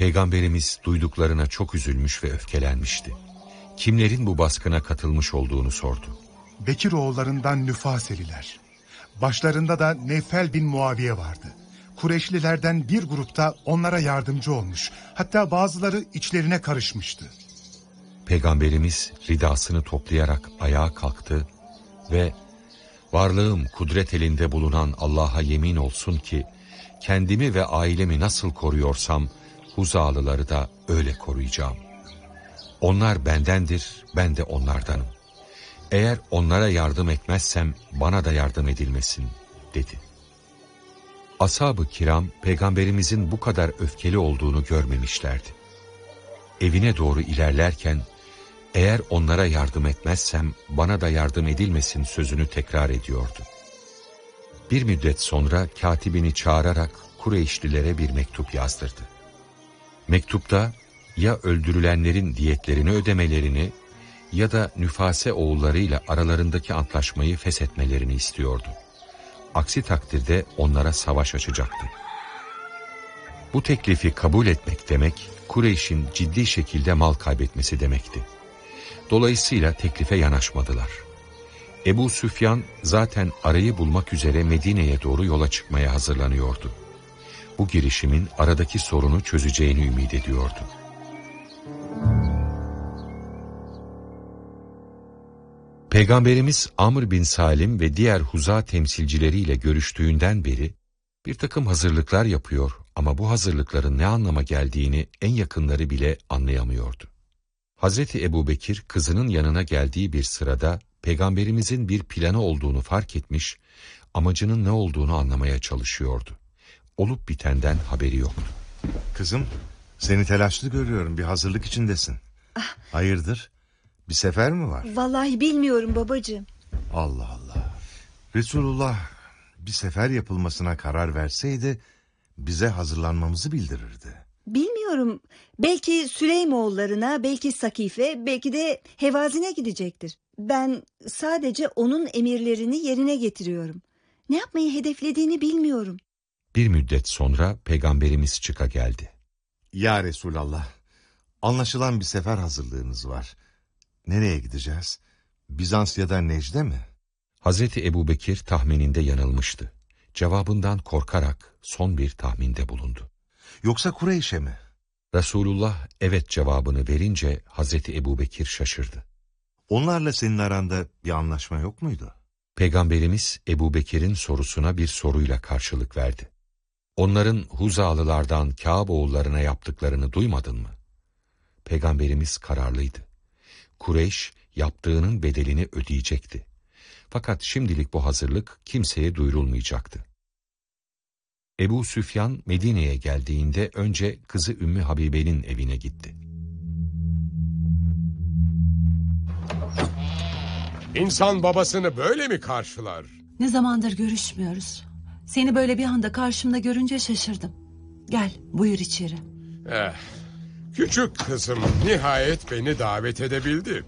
Peygamberimiz duyduklarına çok üzülmüş ve öfkelenmişti. Kimlerin bu baskına katılmış olduğunu sordu. Bekir oğullarından Nüfaseliler. Başlarında da Nefel bin Muaviye vardı. Kureyşlilerden bir grupta onlara yardımcı olmuş. Hatta bazıları içlerine karışmıştı. Peygamberimiz ridasını toplayarak ayağa kalktı ve "Varlığım kudret elinde bulunan Allah'a yemin olsun ki kendimi ve ailemi nasıl koruyorsam Huzalıları da öyle koruyacağım. Onlar bendendir, ben de onlardanım. Eğer onlara yardım etmezsem bana da yardım edilmesin," dedi. Ashab-ı kiram Peygamberimizin bu kadar öfkeli olduğunu görmemişlerdi. Evine doğru ilerlerken "Eğer onlara yardım etmezsem bana da yardım edilmesin" sözünü tekrar ediyordu. Bir müddet sonra katibini çağırarak Kureyşlilere bir mektup yazdırdı. Mektupta ya öldürülenlerin diyetlerini ödemelerini ya da Nüfase oğullarıyla aralarındaki antlaşmayı feshetmelerini istiyordu. Aksi takdirde onlara savaş açacaktı. Bu teklifi kabul etmek demek, Kureyş'in ciddi şekilde mal kaybetmesi demekti. Dolayısıyla teklife yanaşmadılar. Ebu Süfyan zaten arayı bulmak üzere Medine'ye doğru yola çıkmaya hazırlanıyordu. Bu girişimin aradaki sorunu çözeceğini ümit ediyordu. Peygamberimiz Amr bin Salim ve diğer Huza temsilcileriyle görüştüğünden beri bir takım hazırlıklar yapıyor ama bu hazırlıkların ne anlama geldiğini en yakınları bile anlayamıyordu. Hazreti Ebubekir kızının yanına geldiği bir sırada Peygamberimizin bir planı olduğunu fark etmiş, amacının ne olduğunu anlamaya çalışıyordu. Olup bitenden haberi yoktu. Kızım, seni telaşlı görüyorum, bir hazırlık içindesin. Hayırdır? Bir sefer mi var? Vallahi bilmiyorum babacığım. Allah Allah. Resulullah bir sefer yapılmasına karar verseydi bize hazırlanmamızı bildirirdi. Bilmiyorum. Belki Süleymoğullarına, belki Sakife, belki de Hevazin'e gidecektir. Ben sadece onun emirlerini yerine getiriyorum. Ne yapmayı hedeflediğini bilmiyorum. Bir müddet sonra Peygamberimiz çıka geldi. Ya Resulallah, anlaşılan bir sefer hazırlığınız var. Nereye gideceğiz? Bizans ya da Necde mi? Hazreti Ebubekir tahmininde yanılmıştı. Cevabından korkarak son bir tahminde bulundu. Yoksa Kureyş'e mi? Resulullah evet cevabını verince Hazreti Ebubekir şaşırdı. Onlarla senin aranda bir anlaşma yok muydu? Peygamberimiz Ebubekir'in sorusuna bir soruyla karşılık verdi. Onların Huzalılardan Kâb oğullarına yaptıklarını duymadın mı? Peygamberimiz kararlıydı. Kureyş yaptığının bedelini ödeyecekti. Fakat şimdilik bu hazırlık kimseye duyurulmayacaktı. Ebu Süfyan Medine'ye geldiğinde önce kızı Ümmü Habibe'nin evine gitti. İnsan babasını böyle mi karşılar? Ne zamandır görüşmüyoruz. Seni böyle bir anda karşımda görünce şaşırdım. Gel, buyur içeri. Küçük kızım nihayet beni davet edebildi.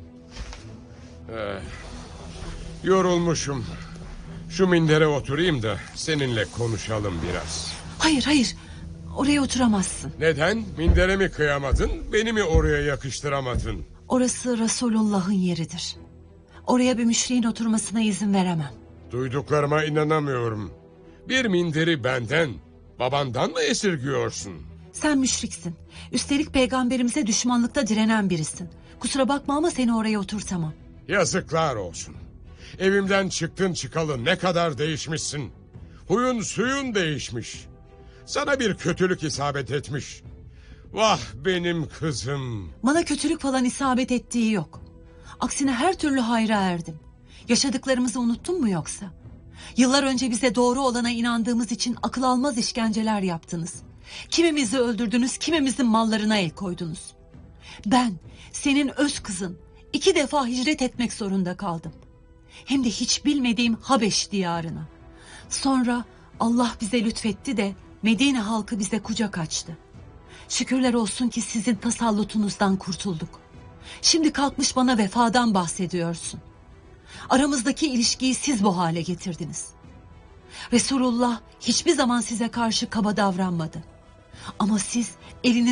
Yorulmuşum. Şu mindere oturayım da seninle konuşalım biraz. Hayır, oraya oturamazsın. Neden? Mindere mi kıyamadın, beni mi oraya yakıştıramadın? Orası Resulullah'ın yeridir. Oraya bir müşriğin oturmasına izin veremem. Duyduklarıma inanamıyorum. Bir minderi benden, babandan mı esirgiyorsun? Sen müşriksin. Üstelik peygamberimize düşmanlıkta direnen birisin. Kusura bakma ama seni oraya oturtamam. Yazıklar olsun. Evimden çıktın çıkalı ne kadar değişmişsin. Huyun suyun değişmiş. Sana bir kötülük isabet etmiş. Vah benim kızım. Bana kötülük falan isabet ettiği yok. Aksine her türlü hayra erdim. Yaşadıklarımızı unuttun mu yoksa? Yıllar önce bize doğru olana inandığımız için akıl almaz işkenceler yaptınız. Kimimizi öldürdünüz, kimimizin mallarına el koydunuz. Ben, senin öz kızın, 2 defa hicret etmek zorunda kaldım. Hem de hiç bilmediğim Habeş diyarına. Sonra Allah bize lütfetti de Medine halkı bize kucak açtı. Şükürler olsun ki sizin tasallutunuzdan kurtulduk. Şimdi kalkmış bana vefadan bahsediyorsun. Aramızdaki ilişkiyi siz bu hale getirdiniz. Resulullah hiçbir zaman size karşı kaba davranmadı. Ama siz eliniz